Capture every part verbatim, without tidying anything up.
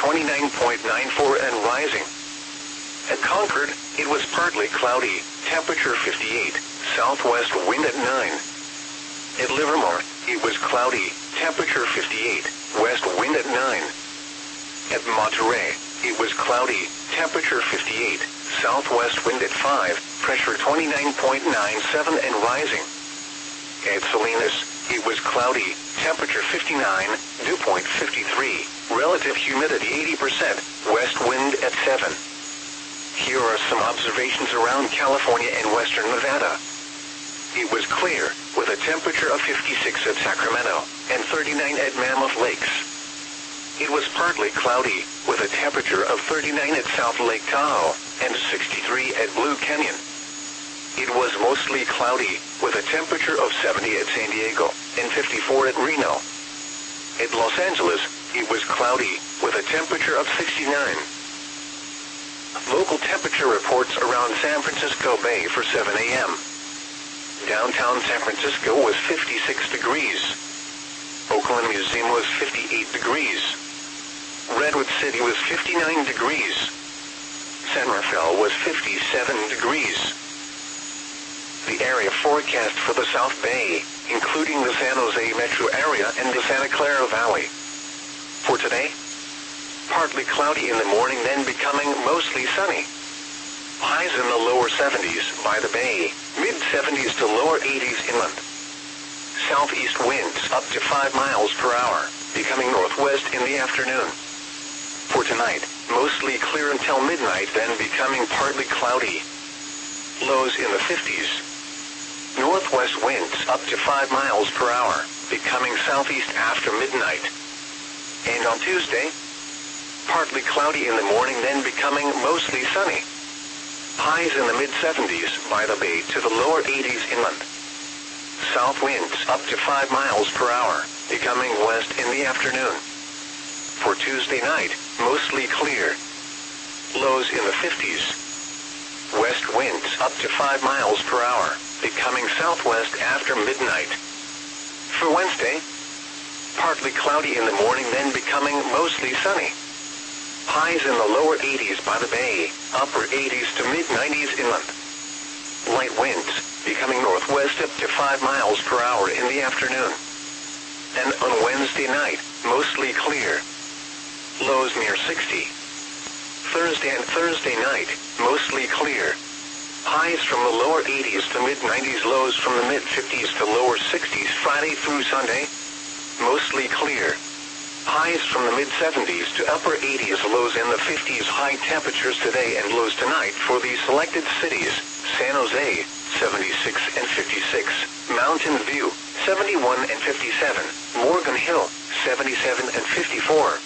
twenty-nine point nine four and rising. At Concord, it was partly cloudy, temperature fifty-eight, southwest wind at nine. At Livermore, it was cloudy, temperature fifty-eight, west wind at nine. At Monterey, it was cloudy, temperature fifty-eight, southwest wind at five, pressure twenty-nine point nine seven and rising. At Salinas, it was cloudy, temperature fifty-nine, dew point fifty-three, relative humidity eighty percent, west wind at seven. Here are some observations around California and western Nevada. It was clear, with a temperature of fifty-six at Sacramento, and thirty-nine at Mammoth Lakes. It was partly cloudy, with a temperature of thirty-nine at South Lake Tahoe, and sixty-three at Blue Canyon. It was mostly cloudy, with a temperature of seventy at San Diego, and fifty-four at Reno. At Los Angeles, it was cloudy, with a temperature of sixty-nine. Local temperature reports around San Francisco Bay for seven a m Downtown San Francisco was fifty-six degrees. Oakland Museum was fifty-eight degrees. Redwood City was fifty-nine degrees. San Rafael was fifty-seven degrees. The area forecast for the South Bay, including the San Jose metro area and the Santa Clara Valley. For today, partly cloudy in the morning, then becoming mostly sunny. Highs in the lower seventies by the bay, mid-seventies to lower eighties inland. Southeast winds up to five miles per hour, becoming northwest in the afternoon. For tonight, mostly clear until midnight, then becoming partly cloudy. Lows in the fifties. Northwest winds up to five miles per hour, becoming southeast after midnight. And on Tuesday, partly cloudy in the morning, then becoming mostly sunny. Highs in the mid-seventies by the bay to the lower eighties inland. South winds up to five miles per hour, becoming west in the afternoon. For Tuesday night, mostly clear. Lows in the fifties. West winds up to five miles per hour, becoming southwest after midnight. For Wednesday, partly cloudy in the morning, then becoming mostly sunny. Highs in the lower eighties by the bay, upper eighties to mid-nineties inland. Light winds, becoming northwest up to five miles per hour in the afternoon. And on Wednesday night, mostly clear. Lows near sixty. Thursday and Thursday night, mostly clear. Highs from the lower eighties to mid-nineties, lows from the mid-fifties to lower sixties Friday through Sunday. Mostly clear. Highs from the mid-seventies to upper eighties, lows in the fifties. High temperatures today and lows tonight for these selected cities: San Jose, seventy-six and fifty-six, Mountain View, seventy-one and fifty-seven, Morgan Hill, seventy-seven and fifty-four.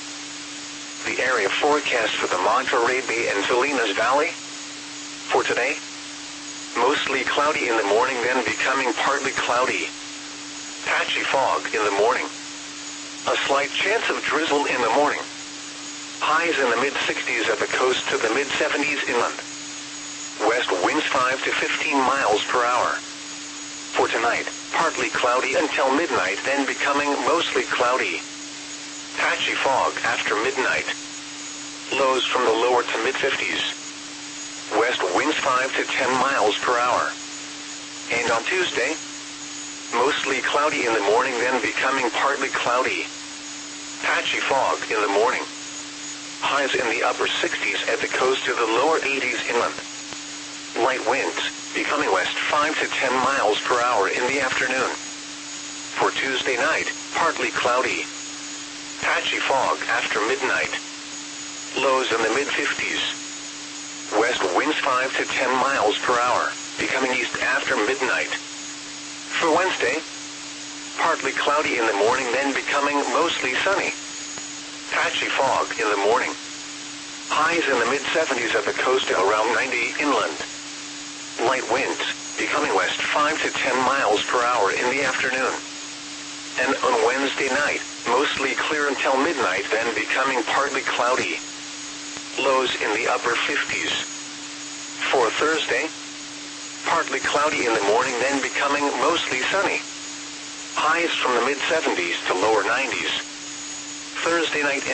The area forecast for the Monterey Bay and Salinas Valley. For today, mostly cloudy in the morning, then becoming partly cloudy. Patchy fog in the morning. A slight chance of drizzle in the morning. Highs in the mid-sixties at the coast to the mid-seventies inland. West winds five to fifteen miles per hour. For tonight, partly cloudy until midnight, then becoming mostly cloudy. Patchy fog after midnight. Lows from the lower to mid-fifties. West winds five to ten miles per hour. And on Tuesday, mostly cloudy in the morning, then becoming partly cloudy. Patchy fog in the morning. Highs in the upper sixties at the coast to the lower eighties inland. Light winds, becoming west five to ten miles per hour in the afternoon. For Tuesday night, partly cloudy. Patchy fog after midnight. Lows in the mid-fifties. West winds five to ten miles per hour, becoming east after midnight. For Wednesday, partly cloudy in the morning, then becoming mostly sunny. Patchy fog in the morning. Highs in the mid-seventies at the coast to around ninety inland. Light winds, becoming west five to ten miles per hour in the afternoon. And on Wednesday night, mostly clear until midnight, then becoming partly cloudy. Lows in the upper fifties. For Thursday, partly cloudy in the morning, then becoming mostly sunny. Highs from the mid-seventies to lower nineties. Thursday night